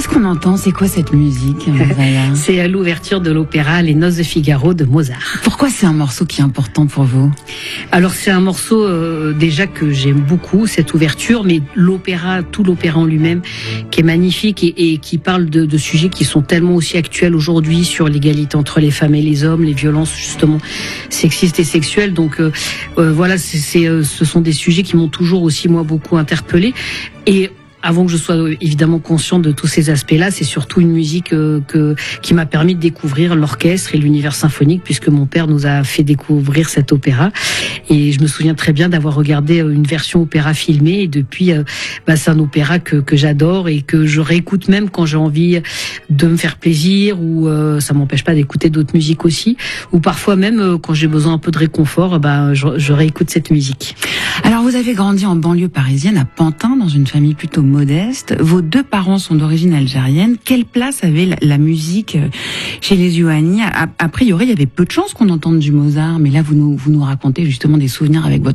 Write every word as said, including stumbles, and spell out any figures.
Qu'est-ce qu'on entend? C'est quoi cette musique? C'est à l'ouverture de l'opéra Les Noces de Figaro de Mozart. Pourquoi c'est un morceau qui est important pour vous? Alors c'est un morceau euh, déjà que j'aime beaucoup, cette ouverture, mais l'opéra, tout l'opéra en lui-même, qui est magnifique et, et qui parle de, de sujets qui sont tellement aussi actuels aujourd'hui sur l'égalité entre les femmes et les hommes, les violences justement sexistes et sexuelles. Donc euh, euh, voilà, c'est, c'est, euh, ce sont des sujets qui m'ont toujours aussi moi beaucoup interpellée. Et avant que je sois évidemment consciente de tous ces aspects-là, c'est surtout une musique euh, que, qui m'a permis de découvrir l'orchestre et l'univers symphonique, puisque mon père nous a fait découvrir cet opéra. Et je me souviens très bien d'avoir regardé une version opéra filmée. Et depuis, euh, bah, c'est un opéra que, que j'adore et que je réécoute même quand j'ai envie de me faire plaisir, ou euh, ça m'empêche pas d'écouter d'autres musiques aussi. Ou parfois même, euh, quand j'ai besoin un peu de réconfort, bah, je, je réécoute cette musique. Alors, vous avez grandi en banlieue parisienne, à Pantin, dans une famille plutôt modeste. Vos deux parents sont d'origine algérienne. Quelle place avait la, la musique chez les Youani? A, a priori, il y avait peu de chances qu'on entende du Mozart, mais là, vous nous, vous nous racontez justement des souvenirs avec votre